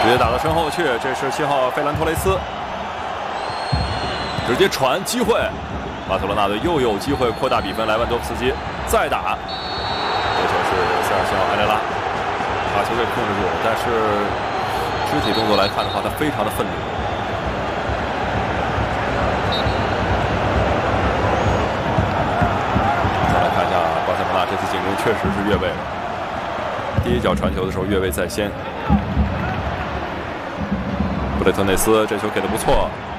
直接打到身后去，这是7号费兰托雷斯，直接传机会，巴塞罗那队又有机会扩大比分，莱万多夫斯基再打，这球是47号埃雷拉把球给控制住了，但是肢体动作来看的话，他非常的愤怒。再来看一下巴塞罗那这次进攻确实是越位了，第一脚传球的时候越位在先。布雷特内斯这球给的不错，